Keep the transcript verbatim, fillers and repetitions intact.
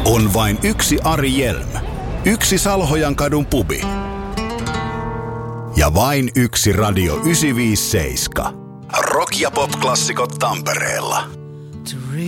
On vain yksi Ari Jelm, yksi Salhojankadun pubi ja vain yksi Radio yhdeksänsataaviisikymmentäseitsemän. Rock- ja pop-klassikot Tampereella.